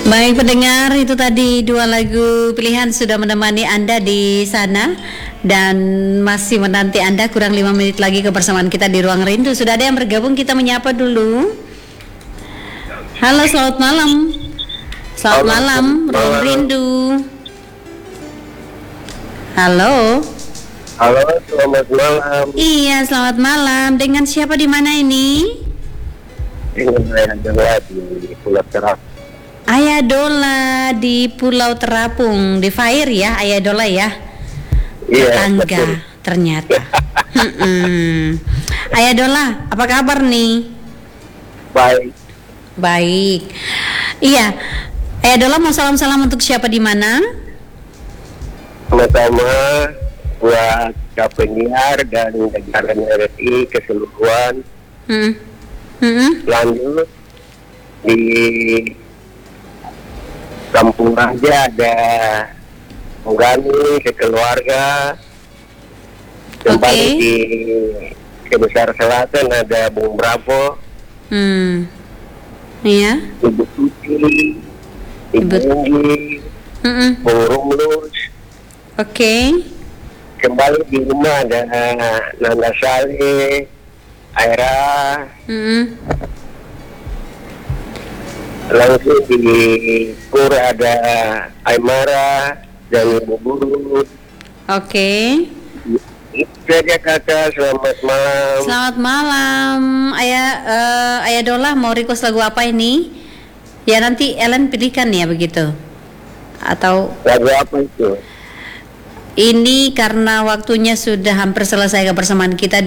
Baik pendengar, itu tadi dua lagu pilihan sudah menemani Anda di sana dan masih menanti Anda kurang 5 menit lagi kebersamaan kita di Ruang Rindu. Sudah ada yang bergabung, kita menyapa dulu. Halo, selamat malam. Selamat malam, Ruang Rindu. Halo. Halo, selamat malam. Iya, selamat malam. Dengan siapa di mana ini? Dengan saya Dola di Pulau Terapung. Ayah Dola di Pulau Terapung, di Fire ya, Ayah Dola ya. Iya, Tetangga betul. ternyata. Ayah Dola, apa kabar nih? Baik. Baik. Iya, Ayah Dola mau salam-salam untuk siapa di mana? Pertama buat penyiar dan negara RRI keseluruhan. Lanjut di Kampung Raja ada Menggani kekeluarga. Kembali di Kebesar Selatan ada Bung Bravo. Iya. Ibu Tuti, Ibu Unggi, Bung Rumlus. Oke. Kembali di rumah ada Nanda Saleh, Aira. Langsung di Kur ada Aymara dan Ibu Guru. Oke. Itu saja kakak, selamat malam. Selamat malam, Ayah Dola mau request lagu apa ini? Ya nanti Ellen pilihkan ya begitu. Atau Lagu apa itu? ini karena waktunya sudah hampir selesai kebersamaan kita